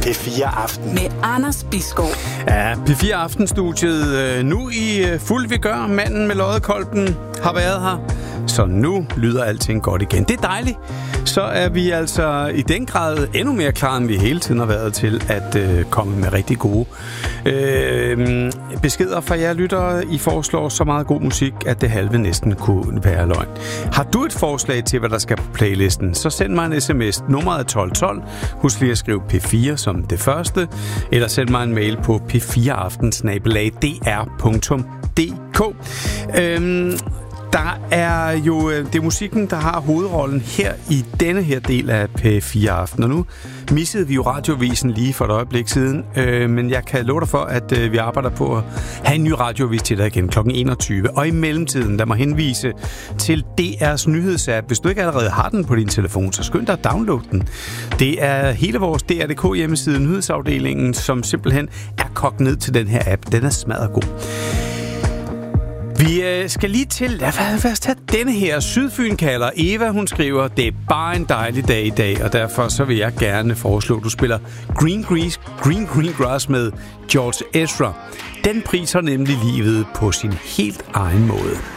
P4 Aften. Med Anders Bisgaard. Ja, P4 Aftenstudiet nu i fuld vigør. Manden med loddekolben har været her. Så nu lyder alting godt igen. Det er dejligt. Så er vi altså i den grad endnu mere klar, end vi hele tiden har været til at komme med rigtig gode beskeder fra jer lyttere. I foreslår så meget god musik, at det halve næsten kunne være løgn. Har du et forslag til, hvad der skal på playlisten, så send mig en sms. Nummeret er 1212. Husk lige at skrive P4 som det første. Eller send mig en mail på p4aften@dr.dk. Der er jo det er musikken, der har hovedrollen her i denne her del af P4 Aften. Og nu missede vi jo radiovisen lige for et øjeblik siden, men jeg kan love dig for, at vi arbejder på at have en ny radiovis til dig igen kl. 21. Og i mellemtiden, lad mig henvise til DR's nyhedsapp. Hvis du ikke allerede har den på din telefon, så skynd dig at downloade den. Det er hele vores DR.dk hjemmeside, nyhedsafdelingen, som simpelthen er kogt ned til den her app. Den er smadret god. Vi skal lige til, lad os tage denne her. Sydfyn kalder Eva, hun skriver, det er bare en dejlig dag i dag, og derfor så vil jeg gerne foreslå, at du spiller Green Grass med George Ezra. Den priser nemlig livet på sin helt egen måde.